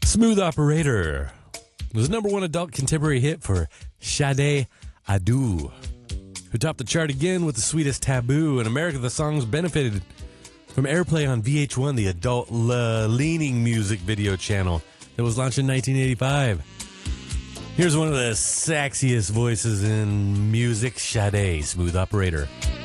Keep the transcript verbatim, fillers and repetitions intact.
Smooth Operator was the number one adult contemporary hit for Sade Adu, who topped the chart again with The Sweetest Taboo. In America, the songs benefited from airplay on V H one, the adult-leaning music video channel that was launched in nineteen eighty-five. Here's one of the sexiest voices in music, Sade, Smooth Operator.